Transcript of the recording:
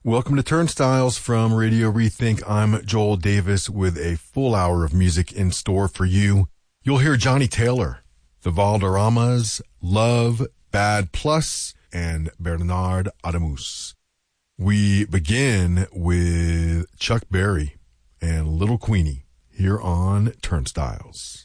Welcome to Turnstiles from Radio Rethink. I'm Joel Davis with a full hour of music in store for you. You'll hear Johnny Taylor, the Valderramas, Love, Bad Plus, and Bernard Adamus. We begin with Chuck Berry and Little Queenie here on Turnstiles.